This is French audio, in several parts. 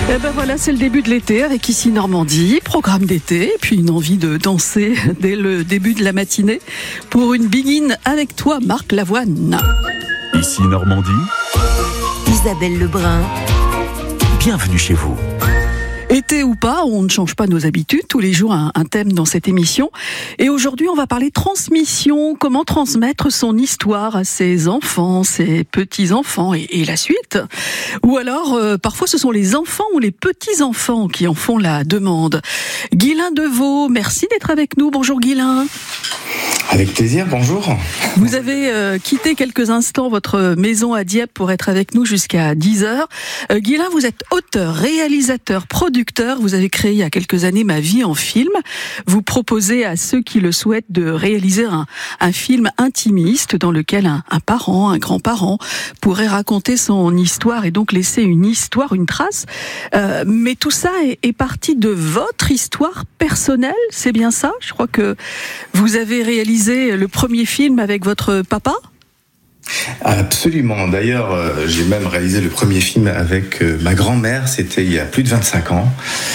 Et ben voilà, c'est le début de l'été avec Ici Normandie, programme d'été, puis une envie de danser dès le début de la matinée pour une biguine avec toi, Marc Lavoine. Ici Normandie, Isabelle Lebrun. bienvenue chez vous. Été ou pas, on ne change pas nos habitudes. Tous les jours, un thème dans cette émission. Et aujourd'hui, on va parler transmission. Comment transmettre son histoire à ses enfants, ses petits-enfants et la suite. Ou alors, parfois, ce sont les enfants ou les petits-enfants qui en font la demande. Guylain Deveau, merci d'être avec nous. Bonjour Guylain. Avec plaisir, bonjour. Vous avez quitté quelques instants votre maison à Dieppe pour être avec nous jusqu'à 10h. Guylain, vous êtes auteur, réalisateur, producteur. Vous avez créé il y a quelques années Ma vie en film. Vous proposez à ceux qui le souhaitent de réaliser un film intimiste dans lequel un parent, un grand-parent pourrait raconter son histoire et donc laisser une histoire, une trace. Mais tout ça est parti de votre histoire personnelle, c'est bien ça ? Je crois que vous avez réalisé le premier film avec votre papa ? Absolument. D'ailleurs, j'ai même réalisé le premier film avec ma grand-mère. C'était il y a plus de 25 ans.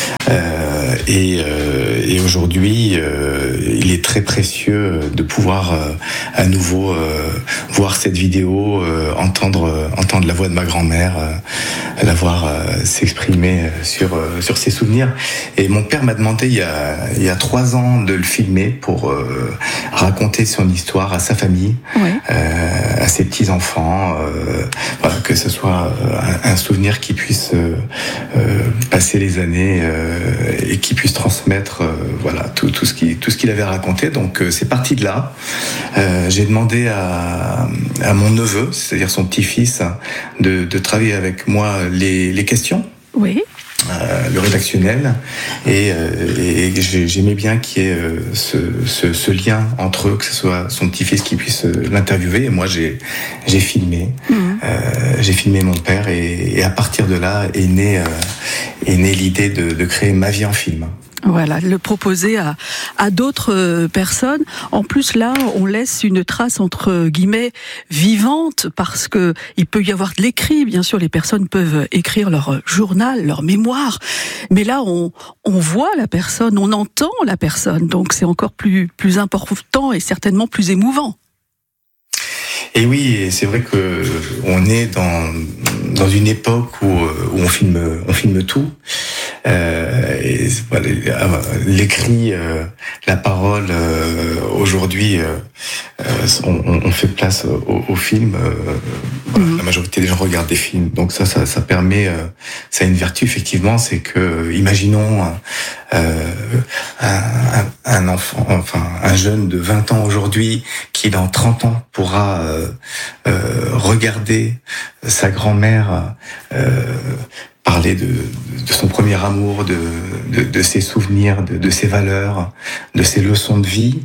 Et aujourd'hui, il est très précieux de pouvoir à nouveau voir cette vidéo, entendre la voix de ma grand-mère, la voir s'exprimer sur ses souvenirs. Et mon père m'a demandé il y a 3 ans de le filmer pour raconter son histoire à sa famille, Ouais. à ses petits-enfants, voilà, que ce soit un souvenir qui puisse passer les années et qui puisse transmettre voilà, tout ce qu'il avait raconté. Donc c'est parti de là. J'ai demandé à mon neveu, c'est-à-dire son petit-fils, de travailler avec moi les questions. Oui. Le rédactionnel et j'aimais bien qu'il y ait ce lien entre eux, que ce soit son petit-fils qui puisse l'interviewer et moi j'ai filmé j'ai filmé mon père et à partir de là est née l'idée de créer Ma vie en film. Voilà, le proposer à d'autres personnes. En plus, là, on laisse une trace entre guillemets vivante parce que il peut y avoir de l'écrit. Bien sûr, les personnes peuvent écrire leur journal, leur mémoire. Mais là, on voit la personne, on entend la personne. Donc, c'est encore plus important et certainement plus émouvant. Et oui, et c'est vrai que on est dans une époque où on filme tout. Et voilà, l'écrit, la parole, aujourd'hui, on fait place au film. La majorité des gens regardent des films, donc ça permet, ça a une vertu effectivement, c'est que, imaginons un enfant, enfin un jeune de 20 ans aujourd'hui, qui dans 30 ans pourra regarder sa grand-mère parler de son premier amour, de ses souvenirs, de ses valeurs, de ses leçons de vie.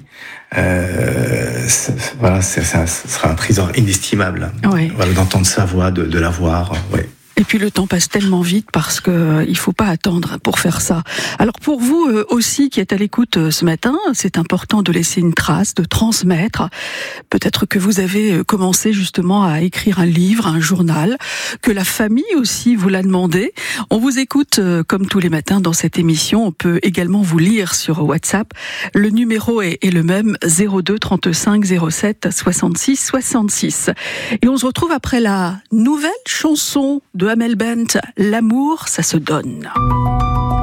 Voilà, ça sera un trésor inestimable. Ouais. Voilà, d'entendre sa voix, de la voir. Ouais. Et puis le temps passe tellement vite parce que il faut pas attendre pour faire ça. Alors pour vous aussi qui êtes à l'écoute ce matin, c'est important de laisser une trace, de transmettre. Peut-être que vous avez commencé justement à écrire un livre, un journal, que la famille aussi vous l'a demandé. On vous écoute comme tous les matins dans cette émission. On peut également vous lire sur WhatsApp. Le numéro est le même, 02 35 07 66 66. Et on se retrouve après la nouvelle chanson de Amel Bent, L'amour, ça se donne.